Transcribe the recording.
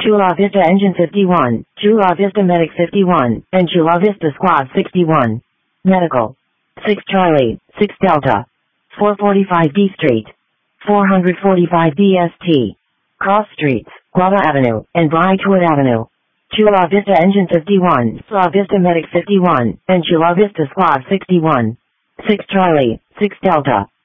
Chula Vista Engine 51, Chula Vista Medic 51, and Chula Vista Squad 61. Medical. 6 Charlie, 6 Delta. 445 D Street. 445 BST. Cross Streets, Guava Avenue, and Brightwood Avenue. Chula Vista Engine 51, Chula Vista Medic 51, and Chula Vista Squad 61. 6 Charlie, 6 Delta.